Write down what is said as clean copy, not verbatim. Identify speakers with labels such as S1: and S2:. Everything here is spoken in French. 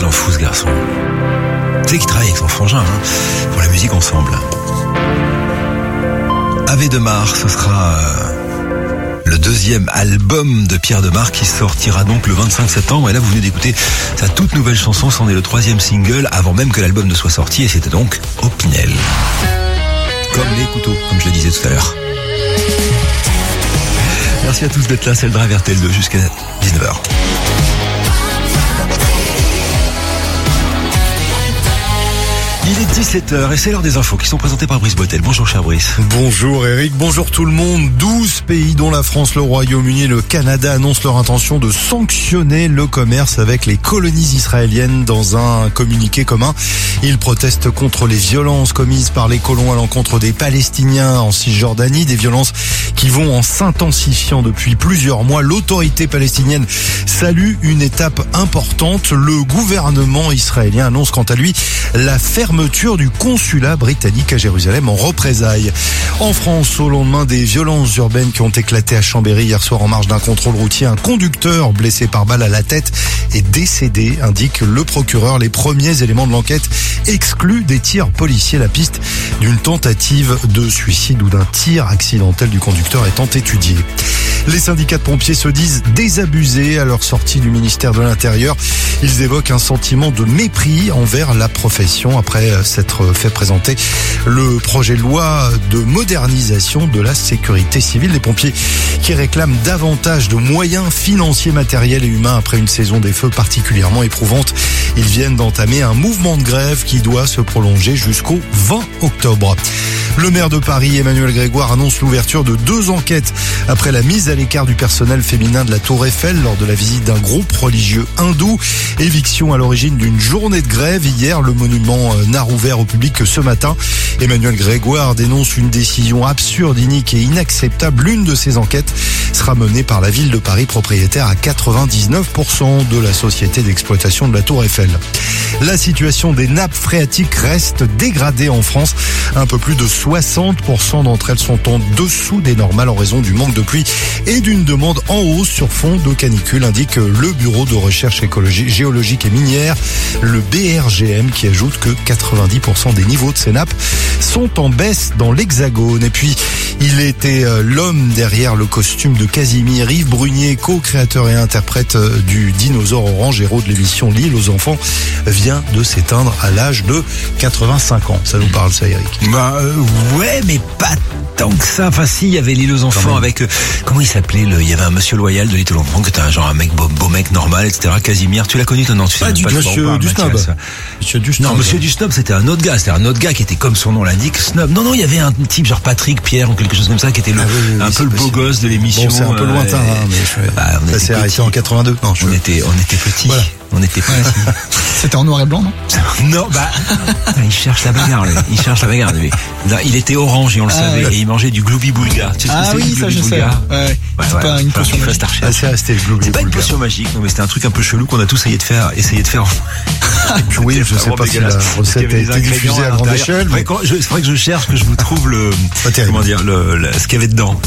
S1: complètement fou, ce garçon. Tu sais qu'il travaille avec son frangin, pour la musique ensemble. Ave de Mar, ce sera le deuxième album de Pierre Demar qui sortira donc le 25 septembre. Et là, vous venez d'écouter sa toute nouvelle chanson. C'en est le 3e single avant même que l'album ne soit sorti. Et c'était donc Opinel. Comme les couteaux, comme je le disais tout à l'heure. Merci à tous d'être là. C'est le Drive RTL2 jusqu'à 19h. Il est 17h et c'est l'heure des infos qui sont présentées par Brice Boitel. Bonjour cher Brice.
S2: Bonjour Eric, bonjour tout le monde. 12 pays dont la France, le Royaume-Uni et le Canada annoncent leur intention de sanctionner le commerce avec les colonies israéliennes dans un communiqué commun. Ils protestent contre les violences commises par les colons à l'encontre des Palestiniens en Cisjordanie, des violences qui vont en s'intensifiant depuis plusieurs mois. L'autorité palestinienne salue une étape importante. Le gouvernement israélien annonce quant à lui la fermeture du consulat britannique à Jérusalem en représailles. En France, au lendemain des violences urbaines qui ont éclaté à Chambéry hier soir en marge d'un contrôle routier, un conducteur blessé par balle à la tête est décédé, indique le procureur. Les premiers éléments de l'enquête excluent des tirs policiers. La piste d'une tentative de suicide ou d'un tir accidentel du conducteur étant étudiée. Les syndicats de pompiers se disent désabusés à leur sortie du ministère de l'Intérieur. Ils évoquent un sentiment de mépris envers la profession après s'être fait présenter le projet de loi de modernisation de la sécurité civile. Les pompiers qui réclament davantage de moyens financiers, matériels et humains après une saison des feux particulièrement éprouvante. Ils viennent d'entamer un mouvement de grève qui doit se prolonger jusqu'au 20 octobre. Le maire de Paris, Emmanuel Grégoire, annonce l'ouverture de 2 enquêtes après la mise à l'écart du personnel féminin de la Tour Eiffel lors de la visite d'un groupe religieux hindou. Éviction à l'origine d'une journée de grève. Hier, le monument n'a rouvert au public que ce matin. Emmanuel Grégoire dénonce une décision absurde, inique et inacceptable. L'une de ces enquêtes sera menée par la ville de Paris, propriétaire à 99% de la société d'exploitation de la Tour Eiffel. La situation des nappes phréatiques reste dégradée en France. Un peu plus de 60% d'entre elles sont en dessous des normales en raison du manque de pluie et d'une demande en hausse sur fond de canicule, indique le Bureau de recherche géologique et minière, le BRGM, qui ajoute que 90% des niveaux de ces nappes sont en baisse dans l'Hexagone. Et puis, il était l'homme derrière le costume de Casimir, Yves Brunier, co-créateur et interprète du dinosaure orange, héros de l'émission L'île aux enfants, vient de s'éteindre à l'âge de 85 ans. Ça nous parle, ça, Eric?
S1: Ouais, mais pas tant que ça. Enfin, si, il y avait L'île aux enfants avec, comment il s'appelait, il y avait un monsieur loyal de L'île aux enfants, que t'as un mec beau mec normal, etc. Casimir, tu l'as connu, toi? Non, tu sais pas,
S2: Monsieur du Snob.
S1: Non, monsieur du Snob, c'était un autre gars qui était comme son nom l'indique, Snob. Non, il y avait un type genre Patrick Pierre ou quelque chose comme ça qui était un peu le beau gosse de l'émission.
S2: Bon, c'est un peu lointain, mais ça s'est arrêté en 82. Non,
S1: on était petits. Voilà. On était petits.
S3: C'était en noir et blanc, non?
S1: Non, il cherche la bagarre, lui. Il était orange et on le savait, et il mangeait du Gloubi Boulga. Tu sais ce que c'est,
S3: ça je sais. Ouais. C'est pas une potion magique.
S1: C'est pas une potion magique, non, mais c'était un truc un peu chelou qu'on a tous essayé de faire.
S2: Oui, je sais pas si la recette a été diffusée à grande échelle.
S1: C'est vrai que je cherche, que je vous trouve ce qu'il y avait dedans.